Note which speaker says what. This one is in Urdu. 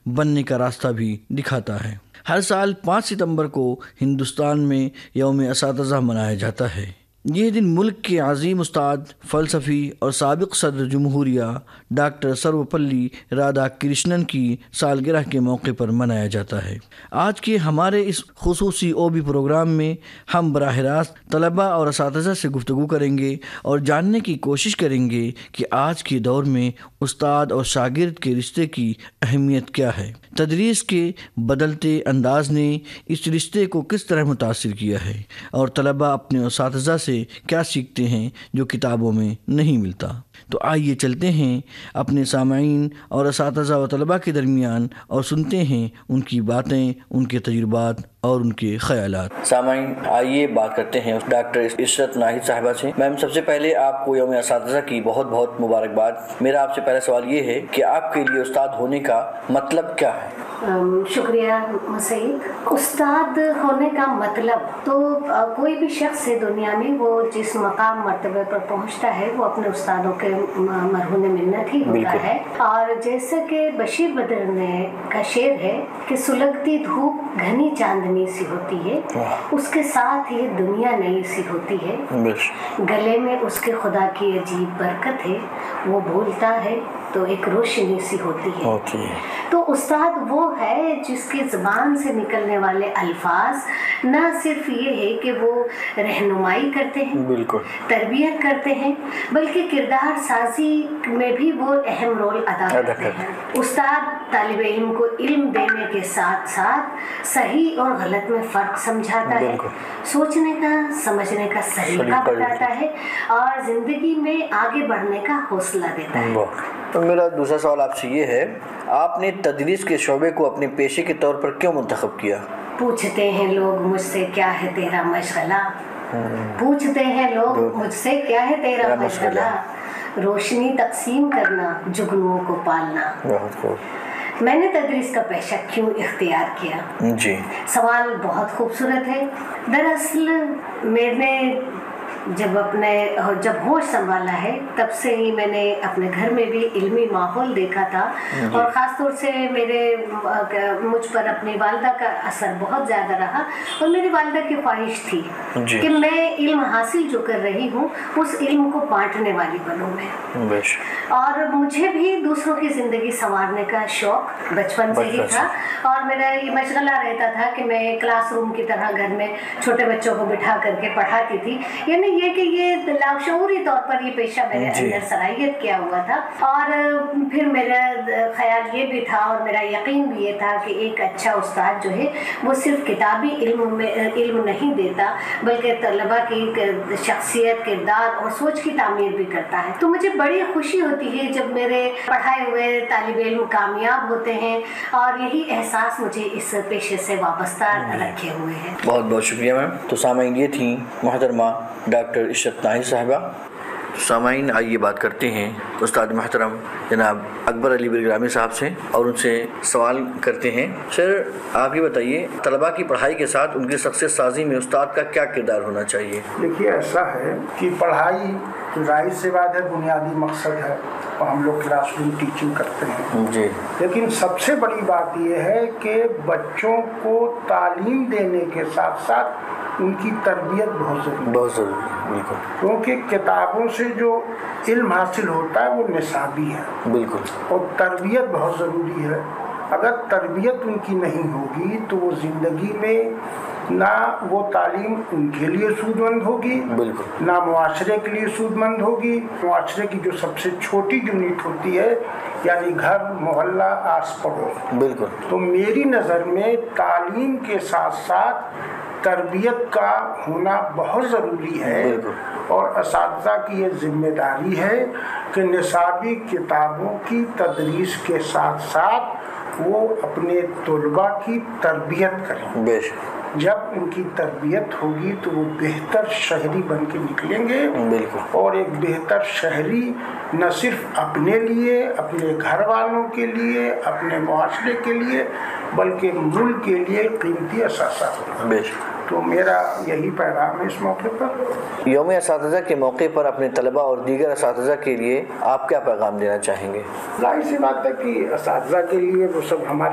Speaker 1: بننے کا راستہ بھی دکھاتا ہے۔ ہر سال 5 ستمبر کو ہندوستان میں یوم اساتذہ منایا جاتا ہے۔ یہ دن ملک کے عظیم استاد، فلسفی اور سابق صدر جمہوریہ ڈاکٹر سروپلی رادھا کرشنن کی سالگرہ کے موقع پر منایا جاتا ہے۔ آج کے ہمارے اس خصوصی OB پروگرام میں ہم براہ راست طلباء اور اساتذہ سے گفتگو کریں گے اور جاننے کی کوشش کریں گے کہ آج کے دور میں استاد اور شاگرد کے رشتے کی اہمیت کیا ہے، تدریس کے بدلتے انداز نے اس رشتے کو کس طرح متاثر کیا ہے، اور طلباء اپنے اساتذہ سے کیا سیکھتے ہیں جو کتابوں میں نہیں ملتا۔ تو آئیے چلتے ہیں اپنے سامعین اور اساتذہ و طلباء کے درمیان اور سنتے ہیں ان کی باتیں، ان کے تجربات اور ان کے خیالات۔ سامعین، آئیے بات کرتے ہیں ڈاکٹر عشرت ناہید صاحبہ سے۔ میم، سب سے پہلے آپ کو یوم اساتذہ کی بہت بہت مبارکباد۔ میرا آپ سے پہلا سوال یہ ہے کہ آپ کے لیے استاد ہونے کا مطلب کیا ہے؟
Speaker 2: شکریہ مسعود۔ استاد ہونے کا مطلب تو کوئی بھی شخص ہے دنیا میں، وہ جس مقام مرتبہ پر پہنچتا ہے وہ اپنے استادوں کے مرہون منت ہی ہوتا ہے۔ اور جیسا کہ بشیر بدر نے کا شعر ہے کہ سلگتی دھوپ گھنی چاندنی سی ہوتی ہے، اس کے ساتھ یہ دنیا نئی سی ہوتی ہے، گلے میں اس کے خدا کی عجیب برکت ہے، وہ بولتا ہے تو ایک روشنی سی ہوتی ہے۔ تو استاد وہ ہے جس کی زبان سے نکلنے والے الفاظ نہ صرف یہ ہے کہ وہ رہنمائی کرتے ہیں، تربیت کرتے ہیں، بلکہ کردار سازی میں بھی وہ اہم رول ادا کرتے ہیں۔ استاد طالب علم کو علم دینے کے ساتھ ساتھ صحیح اور غلط میں فرق سمجھاتا ہے، سوچنے کا، سمجھنے کا سلیقہ بتاتا ہے اور زندگی میں آگے بڑھنے کا حوصلہ دیتا ہے۔
Speaker 1: تو میرا دوسرا سوال آپ سے یہ ہے، آپ نے تدریس کے شعبے کو اپنے پیشے کے طور پر کیوں منتخب کیا؟
Speaker 2: پوچھتے ہیں لوگ مجھ سے کیا ہے تیرا مشغلہ، پوچھتے ہیں لوگ مجھ سے کیا ہے تیرا مشغلہ، روشنی تقسیم کرنا، جگنوؤں کو پالنا۔ میں نے تدریس کا پیشہ کیوں اختیار کیا؟
Speaker 1: جی،
Speaker 2: سوال بہت خوبصورت ہے۔ دراصل میں نے جب ہوش سنبھالا ہے تب سے ہی میں نے اپنے گھر میں بھی علمی ماحول دیکھا تھا، اور خاص طور سے مجھ پر اپنی والدہ کا اثر بہت زیادہ رہا، اور میری والدہ کی خواہش تھی کہ میں علم حاصل جو کر رہی ہوں اس علم کو بانٹنے والی بنوں میں، اور مجھے بھی دوسروں کی زندگی سنوارنے کا شوق بچپن سے ہی تھا، اور میرا یہ مشغلہ رہتا تھا کہ میں کلاس روم کی طرح گھر میں چھوٹے بچوں کو بٹھا کر کے پڑھاتی تھی، یعنی یہ کہ یہ لاشعوری طور پر یہ پیشہ میرے اندر صلاحیت کیا ہوا تھا۔ اور پھر میرا خیال یہ بھی تھا اور میرا یقین بھی یہ تھا کہ ایک اچھا استاد جو ہے وہ صرف کتابی علم نہیں دیتا، بلکہ طلباء کی شخصیت، کردار اور سوچ کی تعمیر بھی کرتا ہے۔ تو مجھے بڑی خوشی ہوتی ہے جب میرے پڑھائے ہوئے طالب علم کامیاب ہوتے ہیں، اور یہی احساس مجھے اس پیشے سے وابستہ رکھے ہوئے ہیں۔
Speaker 1: بہت بہت شکریہ میم۔ تو سامعین، یہ تھیں محترمہ ڈاکٹر عشرت ناہید صاحبہ۔ سامعین، آئیے بات کرتے ہیں استاد محترم جناب اکبر علی برگرامی صاحب سے، اور ان سے سوال کرتے ہیں۔ سر، آپ یہ بتائیے، طلباء کی پڑھائی کے ساتھ ان کی شخصیت سازی میں استاد کا کیا کردار ہونا چاہیے؟
Speaker 3: دیکھیے، ایسا ہے کہ پڑھائی ظاہر سی بات ہے بنیادی مقصد ہے، اور ہم لوگ کلاس روم ٹیچنگ کرتے ہیں
Speaker 1: جی، لیکن
Speaker 3: سب سے بڑی بات یہ ہے کہ بچوں کو تعلیم دینے کے ساتھ ساتھ ان کی تربیت بہت ضروری ہے، بالکل، کیونکہ کتابوں سے جو علم حاصل ہوتا ہے وہ نصابی ہے، بالکل، اور تربیت بہت ضروری ہے۔ اگر تربیت ان کی نہیں ہوگی تو وہ زندگی میں نہ وہ تعلیم ان کے لیے سود مند ہوگی، بالکل، نہ معاشرے کے لیے سود مند ہوگی۔ معاشرے کی جو سب سے چھوٹی یونٹ ہوتی ہے، یعنی گھر، محلہ، آس پڑوس، بالکل، تو میری نظر میں تعلیم کے ساتھ ساتھ تربیت کا ہونا بہت ضروری ہے، اور اساتذہ کی یہ ذمہ داری ہے کہ نصابی کتابوں کی تدریس کے ساتھ ساتھ وہ اپنے طلباء کی تربیت کریں۔ جب ان کی تربیت ہوگی تو وہ بہتر شہری بن کے نکلیں گے، اور ایک بہتر شہری نہ صرف اپنے لیے، اپنے گھر والوں کے لیے، اپنے معاشرے کے لیے، بلکہ ملک کے لیے قیمتی اثاثہ ہوگا۔ تو میرا یہی پیغام ہے اس موقع پر۔
Speaker 1: یوم اساتذہ کے موقع پر اپنے طلباء اور دیگر اساتذہ کے لیے آپ کیا پیغام دینا چاہیں گے؟
Speaker 3: ظاہر سی بات ہے کہ اساتذہ کے لیے وہ سب ہمارے